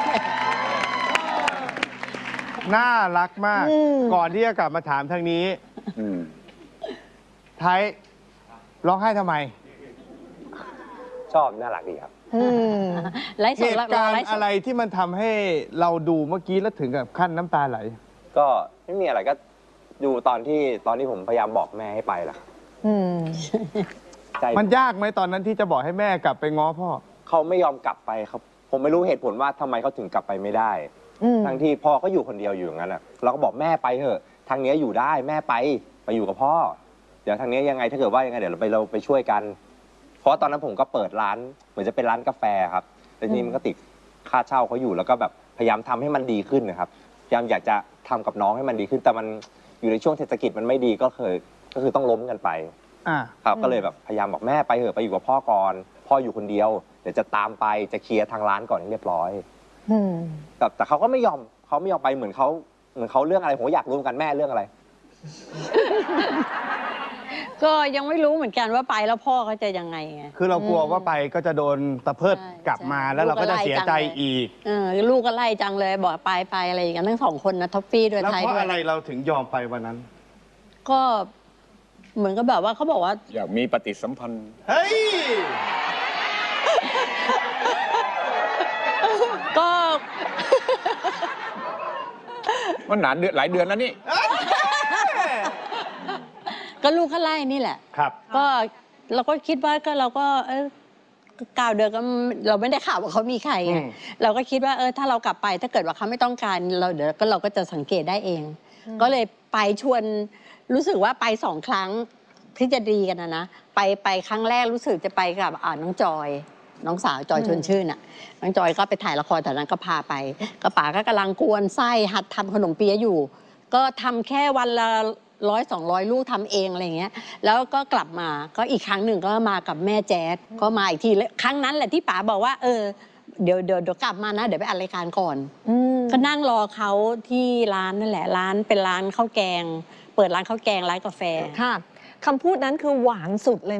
น่ารักมาก ก่อนที่จะกลับมาถามทางนี้ไทยร้องไห้ทำไมชอบน่ารักดีครับเหตุการณ์อะไรที่มันทำให้เราดูเมื่อกี้แล้วถึงกับขั้นน้ำตาไหลก็ไม่มีอะไรก็ดูตอนที่ผมพยายามบอกแม่ให้ไปล่ะใจมันยากไหมตอนนั้นที่จะบอกให้แม่กลับไปง้อพ่อเขาไม่ยอมกลับไปครับผมไม่รู้เหตุผลว่าทำไมเขาถึงกลับไปไม่ได้ทั้งที่พ่อก็อยู่คนเดียวอยู่อย่างนั้นอ่ะเราก็บอกแม่ไปเถอะทางนี้อยู่ได้แม่ไปอยู่กับพ่อเดี๋ยวทางนี้ยังไงถ้าเกิดว่ายังไงเดี๋ยวเราไปช่วยกันเพราะตอนนั้นผมก็เปิดร้านเหมือนจะเป็นร้านกาแฟครับแต่ทีนี้มันก็ติดค่าเช่าเขาอยู่แล้วก็แบบพยายามทำให้มันดีขึ้นนะครับพยายามอยากจะทำกับน้องให้มันดีขึ้นแต่มันอยู่ในช่วงเศรษฐกิจมันไม่ดีก็คือต้องล้มกันไปครับก็เลยแบบพยายามบอกแม่ไปเถอะไปอยู่กับพ่อก่อนพ่ออยู่คนเดียวเดี๋ยวจะตามไปจะเคลียร์ทางร้านก่อนให้เรียบร้อยแต่เขาก็ไม่ยอมไปเหมือนเขาเรื่องอะไรผมอยากรู้กันแม่เรื่องอะไรก็ยังไม่รู้เหมือนกันว่าไปแล้วพ่อเขาจะยังไงไงคือเรากลัวว่าไปก็จะโดนตะเพิดกลับมาแล้วเราก็จะเสียใจอีกลูกก็ไล่จังเลยบอกไปอะไรอย่างเงี้ยทั้งสองคนนะท็อฟฟี่ด้วยไทยด้วยแล้วเพราะอะไรเราถึงยอมไปวันนั้นก็เหมือนกับแบบว่าเขาบอกว่าอยากมีปฏิสัมพันธ์เฮ้ยก็มันนานหลายเดือนแล้วนี่ก็ลูกเขาไล่นี่แหละครับก็เราก็คิดว่าก็เราก็9 เดือนก็เราไม่ได้ข่าวว่าเขามีใครไงเราก็คิดว่าถ้าเรากลับไปถ้าเกิดว่าเขาไม่ต้องการเราก็จะสังเกตได้เองก็เลยไปชวนรู้สึกว่าไป2 ครั้งที่จะดีกันนะไปครั้งแรกรู้สึกจะไปกับน้องจอยน้องสาวจอยชวนชื่นน่ะน้องจอยก็ไปถ่ายละครแต่นั้นก็พาไปก็ป๋าก็กำลังกวนไส้หัดทำขนมเปี๊ยะอยู่ก็ทำแค่วันละ100-200 ลูกทำเองอะไรเงี้ยแล้วก็กลับมาก็อีกครั้งหนึ่งก็มากับแม่แจ๊ดก็มาอีกทีครั้งนั้นแหละที่ป๋าบอกว่าเดี๋ยวกลับมานะเดี๋ยวไปอัดรายการก่อนก็นั่งรอเขาที่ร้านนั่นแหละร้านเป็นร้านข้าวแกงเปิดร้านข้าวแกงร้านกาแฟค่ะคำพูดนั้นคือหวานสุดเลย